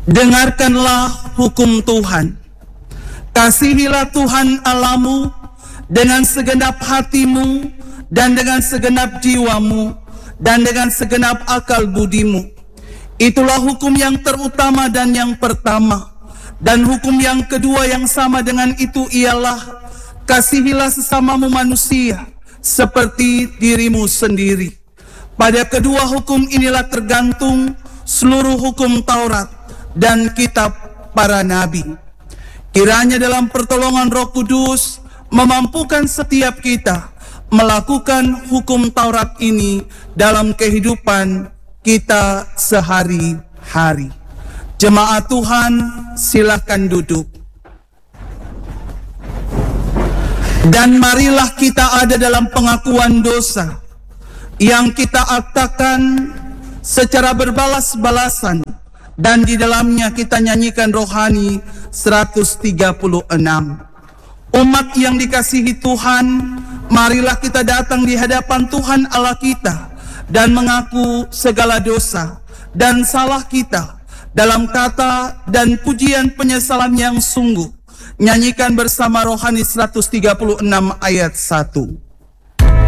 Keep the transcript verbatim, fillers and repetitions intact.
Dengarkanlah hukum Tuhan. Kasihilah Tuhan Allahmu dengan segenap hatimu dan dengan segenap jiwamu dan dengan segenap akal budimu. Itulah hukum yang terutama dan yang pertama. Dan hukum yang kedua yang sama dengan itu ialah kasihilah sesamamu manusia seperti dirimu sendiri. Pada kedua hukum inilah tergantung seluruh hukum Taurat dan kitab para nabi. Kiranya dalam pertolongan Roh Kudus memampukan setiap kita melakukan hukum Taurat ini dalam kehidupan kita sehari-hari. Jemaat Tuhan, silakan duduk. Dan marilah kita ada dalam pengakuan dosa yang kita aktakan secara berbalas-balasan, dan di dalamnya kita nyanyikan rohani seratus tiga puluh enam. Umat yang dikasihi Tuhan, marilah kita datang di hadapan Tuhan Allah kita dan mengaku segala dosa dan salah kita dalam kata dan pujian penyesalan yang sungguh. Nyanyikan bersama rohani seratus tiga puluh enam ayat satu.